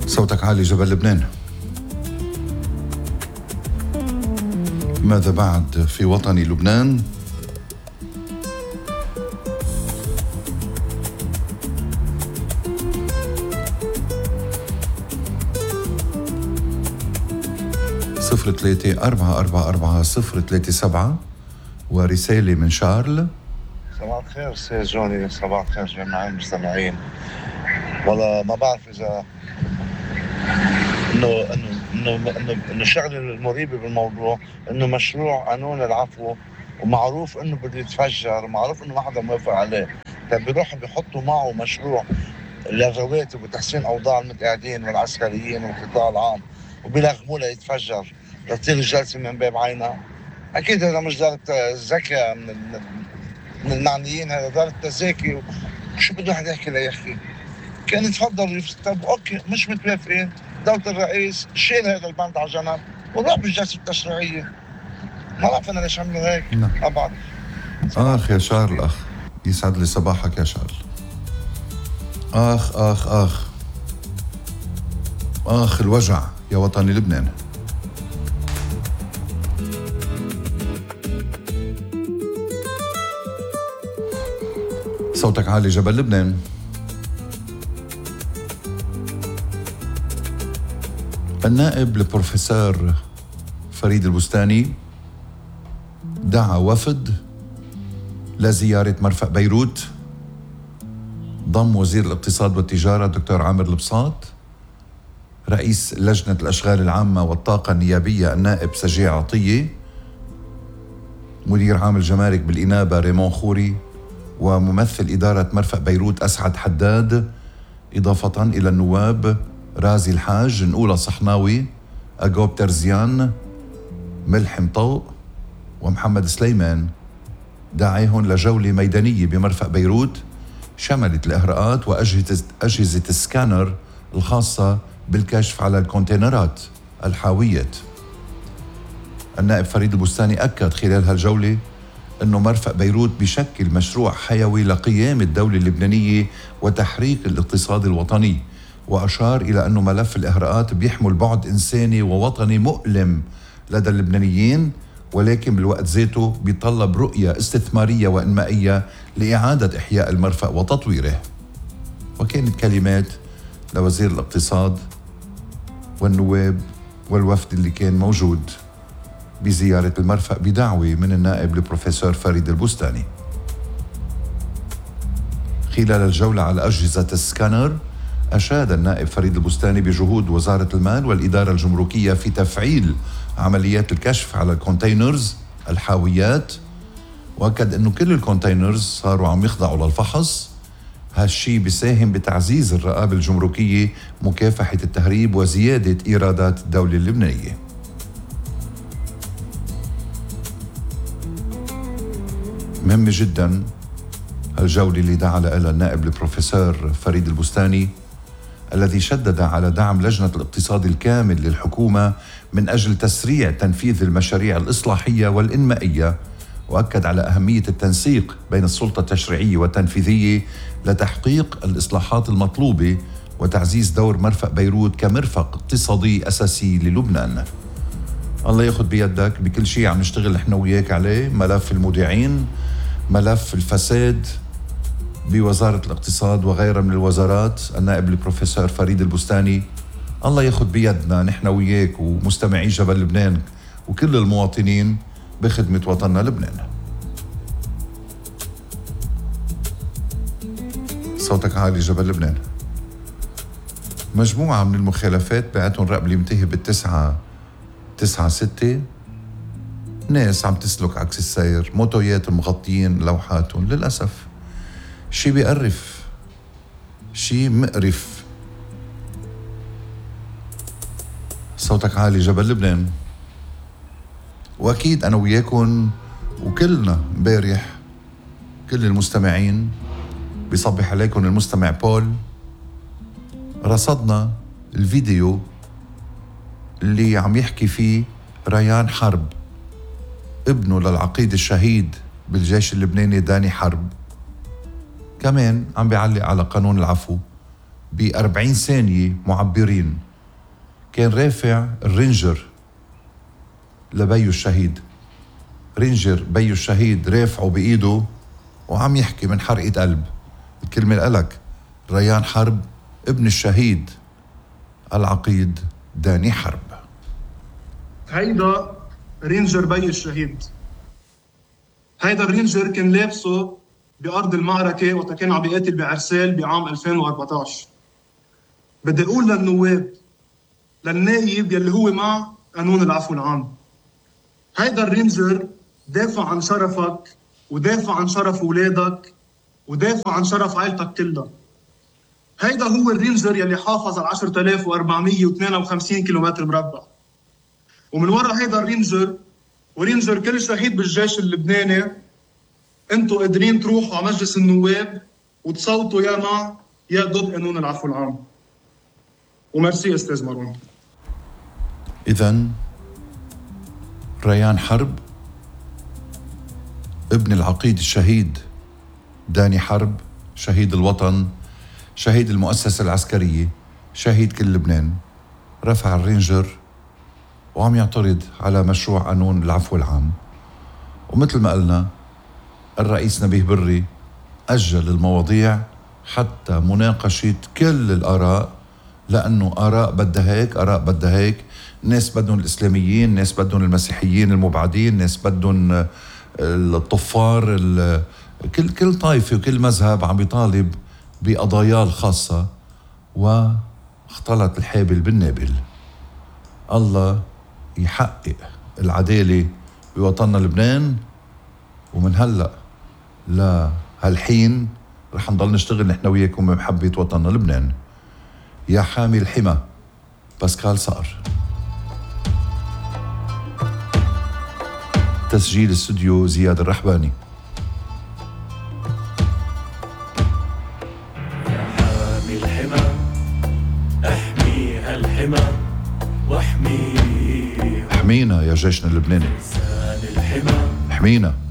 صوتك عالي جبل لبنان. ماذا بعد في وطن لبنان؟ صفر 3-444-037 ورسالة من شارل. صباح الخير سي جوني، صباح الخير جميع المستمعين. والله ما بعرف إذا إنه الشغلة المريبة بالموضوع إنه مشروع قانون العفو ومعروف إنه بده يتفجر ومعروف إنه ما حدا موافق عليه، طيب بيروحوا بيحطوا معه مشروع للرواتب وتحسين أوضاع المتقاعدين والعسكريين والقطاع العام وبيلغموا له يتفجر لتصير الجلسة من باب عينها. أكيد هذا مش دار الذكاء من المعنيين، هذا دار التزاكي. شو بده واحد يحكي ليحكي؟ كان يتفضل. طب اوكي مش متوافقين، دولة الرئيس شيل هذا البند على جنب وروح بالجلسة التشريعية. ما بعرف انا ليش عملوا هيك. ما بعرف. يا شارل اخ، يسعد لي صباحك يا شارل. اخ الوجع يا وطني لبنان. صوتك عالي جبل لبنان. النائب البروفيسور فريد البستاني دعا وفد لزيارة مرفأ بيروت ضم وزير الاقتصاد والتجارة الدكتور عامر البساط، رئيس لجنة الأشغال العامة والطاقة النيابية النائب سجيع عطية، مدير عام الجمارك بالإنابة ريمون خوري، وممثل إدارة مرفأ بيروت أسعد حداد، إضافة إلى النواب رازي الحاج، نقولة صحناوي، أجوب ترزيان، ملحم طوق، ومحمد سليمان، داعيهم لجولة ميدانية بمرفأ بيروت شملت الإهراءات وأجهزة السكانر الخاصة بالكشف على الكونتينرات الحاوية. النائب فريد البستاني أكد خلال هالجولة أنه مرفأ بيروت بشكل مشروع حيوي لقيام الدولة اللبنانية وتحريك الاقتصاد الوطني، وأشار إلى أنه ملف الإهراءات بيحمل بعد إنساني ووطني مؤلم لدى اللبنانيين، ولكن بالوقت ذاته بيطلب رؤية استثمارية وإنمائية لإعادة إحياء المرفأ وتطويره. وكانت كلمات لوزير الاقتصاد والنواب والوفد اللي كان موجود بزيارة المرفأ بدعوة من النائب البروفيسور فريد البستاني. خلال الجولة على أجهزة السكانر أشاد النائب فريد البستاني بجهود وزارة المال والإدارة الجمركية في تفعيل عمليات الكشف على الكونتينرز الحاويات، وأكد أنه كل الكونتينرز صاروا عم يخضعوا للفحص. هالشي بيساهم بتعزيز الرقابة الجمركية، مكافحة التهريب وزيادة إيرادات الدولة اللبنانية. مهمة جدا الجولة اللي دعا لها النائب البروفيسور فريد البستاني، الذي شدد على دعم لجنة الاقتصاد الكامل للحكومة من أجل تسريع تنفيذ المشاريع الإصلاحية والإنمائية، وأكد على أهمية التنسيق بين السلطة التشريعية والتنفيذية لتحقيق الإصلاحات المطلوبة وتعزيز دور مرفأ بيروت كمرفق اقتصادي أساسي للبنان. الله ياخد بيدك بكل شيء عم نشتغل احنا وياك عليه، ملف المودعين، ملف الفساد بوزارة الاقتصاد وغيرها من الوزارات. النائب البروفيسور فريد البستاني الله ياخد بيدنا نحن وياك ومستمعي جبل لبنان وكل المواطنين بخدمة وطننا لبنان. صوتك عالي جبل لبنان. مجموعة من المخالفات بعتهم رقم ينتهي بال9-6، ناس عم تسلك عكس السير، موتويات مغطيين لوحاتهم. للأسف شي بيقرف، شي مقرف. صوتك عالي جبل لبنان. وأكيد أنا وياكم وكلنا امبارح كل المستمعين بيصبح عليكم المستمع بول، رصدنا الفيديو اللي عم يحكي فيه ريان حرب، ابنه للعقيد الشهيد بالجيش اللبناني داني حرب، كمان عم بيعلق على قانون العفو ب40 ثانية معبرين. كان رافع الرينجر لبيو الشهيد، رينجر بيو الشهيد رافعه بإيده وعم يحكي من حرقة قلب. الكلمة لك ريان حرب ابن الشهيد العقيد داني حرب. هيدا رينجر بي الشهيد. هيدا الرينجر كان لابسه بأرض المعركة وقت كان عم بيقاتل بعرسال بعام 2014. بدي أقول للنواب، للنايب يلي هو مع قانون العفو العام، هيدا الرينجر دافع عن شرفك ودافع عن شرف أولادك ودافع عن شرف عائلتك كلها. هيدا هو الرينجر يلي حافظ على 10,452 كيلومتر مربع. ومن وراء هيدا الرينجر ورينجر كل شهيد بالجيش اللبناني، انتوا قادرين تروحوا على مجلس النواب وتصوتوا يا مع يا ضد قانون العفو العام. وميرسي استاذ مروان. إذن ريان حرب ابن العقيد الشهيد داني حرب، شهيد الوطن، شهيد المؤسسة العسكرية، شهيد كل لبنان، رفع الرينجر وعم يعترض على مشروع قانون العفو العام. ومثل ما قلنا الرئيس نبيه بري أجل المواضيع حتى مناقشة كل الآراء، لأنه آراء بدها هيك، آراء بدها هيك. ناس بدهم الإسلاميين، ناس بدهم المسيحيين المبعدين، ناس بدهم الطفار، كل طائفة وكل مذهب عم يطالب بقضاياه الخاصة، واختلط الحابل بالنابل. الله يحقق العدالة بوطننا لبنان. ومن هلأ لهالحين رح نضل نشتغل نحن وياكم بمحبة وطننا لبنان. يا حامي الحمى، باسكال صقر. تسجيل استوديو زياد الرحباني. يا حامي الحمى احميها الحمى واحميها، احمينا يا جيشنا اللبناني، لسان الحمى احمينا.